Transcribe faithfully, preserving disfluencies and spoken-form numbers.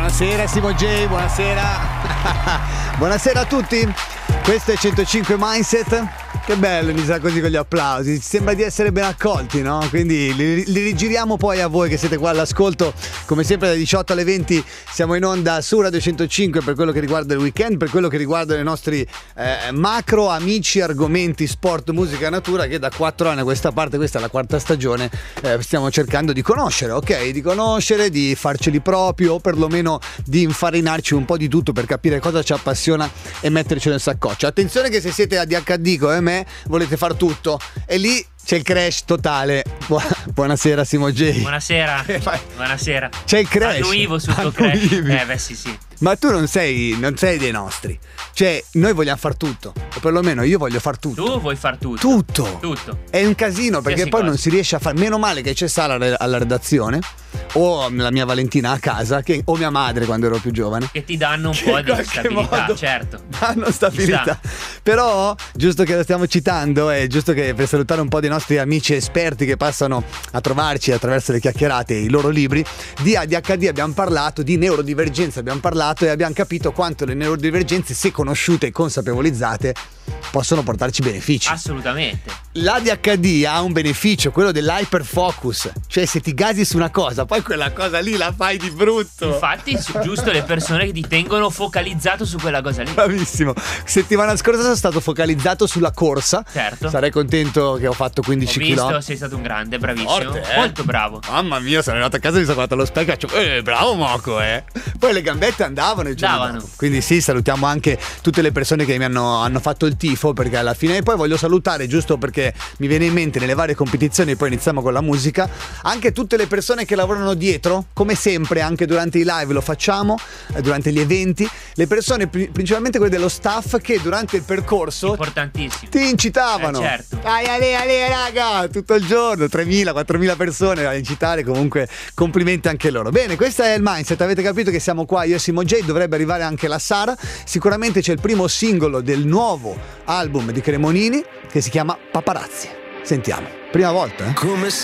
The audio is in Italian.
Buonasera Simo J, buonasera. Buonasera a tutti. Questo è centocinque Mindset. Che bello iniziare così con gli applausi. Sembra di essere ben accolti, no? Quindi li, li rigiriamo poi a voi che siete qua all'ascolto. Come sempre dalle diciotto alle venti siamo in onda su Radio centocinque per quello che riguarda il weekend, per quello che riguarda i nostri eh, macro amici argomenti sport, musica, natura, che da quattro anni a questa parte, questa è la quarta stagione, eh, stiamo cercando di conoscere, ok? Di conoscere, di farceli proprio, o perlomeno di infarinarci un po' di tutto per capire cosa ci appassiona e mettercelo in saccoccia. Attenzione che se siete A D H D come me volete far tutto e lì c'è il crash totale. Buonasera Simo J. Buonasera. Buonasera. C'è il crash. Annuivo sul tuo crash. Eh beh sì sì. Ma tu non sei, non sei dei nostri. Cioè, noi vogliamo far tutto. O perlomeno io voglio far tutto. Tu vuoi far tutto. Tutto. Tutto. È un casino perché Sì, poi cosa. non si riesce a fare. Meno male che c'è Sara alla redazione, o la mia Valentina a casa, che, o mia madre quando ero più giovane, Che ti danno un che po' in di qualche stabilità, modo certo. danno stabilità. Però, giusto che lo stiamo citando, è giusto che per salutare un po' dei nostri amici esperti che passano a trovarci attraverso le chiacchierate e i loro libri, di A D H D abbiamo parlato, di neurodivergenza abbiamo parlato e abbiamo capito quanto le neurodivergenze, se conosciute e consapevolizzate, possono portarci benefici. Assolutamente. L'A D H D ha un beneficio, quello dell'hyperfocus, cioè se ti gasi su una cosa, poi quella cosa lì la fai di brutto. Infatti, su- giusto le persone che ti tengono focalizzato su quella cosa lì. Bravissimo. Settimana scorsa sono stato focalizzato sulla corsa. Certo. Sarei contento che ho fatto Ho quindici visto, chilometri. sei stato un grande, bravissimo. Forte, eh? Molto bravo. Mamma mia, sono arrivato a casa e mi sono guardato allo specchio e faccio, eh, bravo Moco, eh. Poi le gambette andavano il giorno Davano. dopo. Quindi sì, salutiamo anche tutte le persone che mi hanno, hanno fatto il tifo, perché alla fine, e poi voglio salutare, giusto perché mi viene in mente nelle varie competizioni, poi iniziamo con la musica, anche tutte le persone che lavorano dietro, come sempre, anche durante i live lo facciamo, eh, durante gli eventi, le persone, pri- principalmente quelle dello staff, che durante il percorso Importantissimo. ti incitavano. Eh, certo. Dai, ale, ale, raga, tutto il giorno, tremila, quattromila persone a incitare, comunque complimenti anche loro. Bene, questo è il Mindset, avete capito che siamo qua, io e Simo J, dovrebbe arrivare anche la Sara, sicuramente c'è il primo singolo del nuovo album di Cremonini che si chiama Paparazzi. Sentiamo, prima volta, eh? Come se